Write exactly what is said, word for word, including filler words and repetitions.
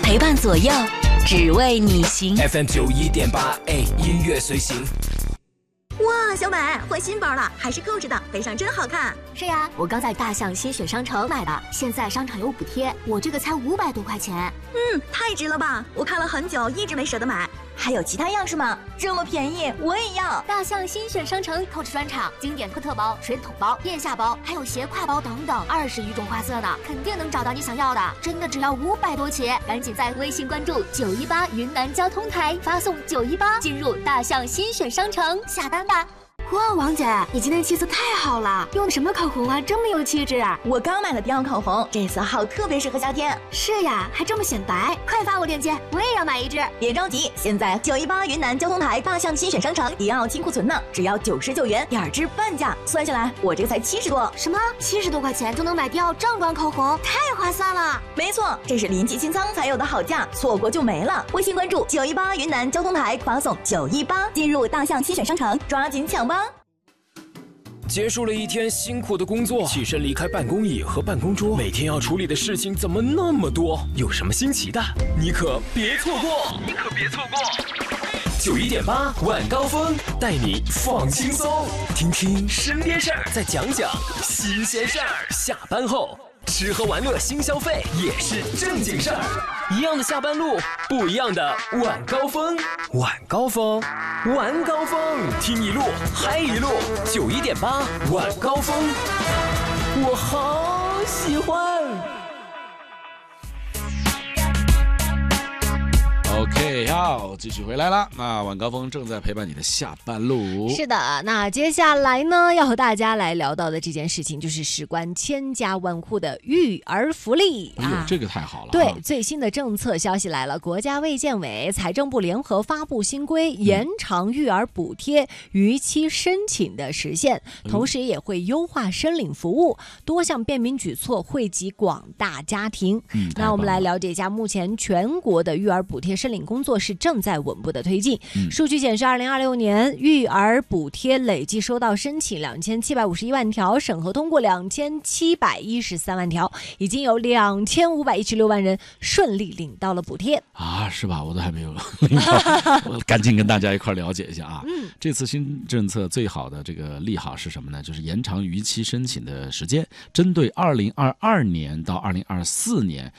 陪伴左右，只为你行。 F M 九一点八 A 音乐随行。 哇，小美换新包了，还是购置的，背上真好看。 是呀，我刚在大象新选商城买的，现在商场有补贴，我这个才五百多块钱。 嗯，太值了吧！我看了很久，一直没舍得买。还有其他样式吗？这么便宜，我也要。 大象新选商城购置专场，经典特特包、水桶包、腋下包，还有斜挎包等等，二十余种花色的，肯定能找到你想要的。真的只要五百多起，赶紧在微信关注九一八云南交通台，发送九一八进入大象新选商城下单吧。哇，王姐，你今天气色太好了，用的什么口红啊，这么有气质啊！ 我刚买了迪奥口红，这色号特别适合夏天。 是呀，还这么显白，快发我链接，我也要买一支。 别着急，现在九一八云南交通台大象新选商城迪奥清库存呢，只要九十九元，两支半价，算下来我这个才七十多。 什么？七十多块钱就能买迪奥正装口红，太划算了！ 没错，这是临期清仓才有的好价，错过就没了。微信关注九一八云南交通台，发送九一八进入大象新选商城，抓紧抢吧！ 结束了一天辛苦的工作，起身离开办公椅和办公桌，每天要处理的事情怎么那么多？有什么新奇的，你可别错过！你可别错过！九一点八晚高峰带你放轻松，听听身边事儿，再讲讲新鲜事儿。下班后吃喝玩乐新消费也是正经事儿，一样的下班路，不一样的晚高峰。晚高峰，晚高峰，听一路嗨一路。九一点八晚高峰，我好喜欢。 OK， 好，继续回来了。那晚高峰正在陪伴你的下班路。 是的，那接下来呢，要和大家来聊到的这件事情，就是事关千家万户的育儿福利。 哎呦， 啊、 这个太好了！ 对，最新的政策消息来了，国家卫健委、财政部联合发布新规，延长育儿补贴逾期申请的时限，同时也会优化申领服务，多项便民举措惠及广大家庭。 嗯， 那我们来了解一下，目前全国的育儿补贴申领工作是正在稳步的推进。 嗯、 数据显示，二零二六年育儿补贴累计收到申请两千七百五十一万条，审核通过两千七百一十三万条，已经有两千五百一十六万人顺利领到了补贴啊，是吧？我都还没有领到，我赶紧跟大家一块了解一下啊。嗯，这次新政策最好的这个利好是什么呢？就是延长逾期申请的时间，针对二零二二年到二零二四年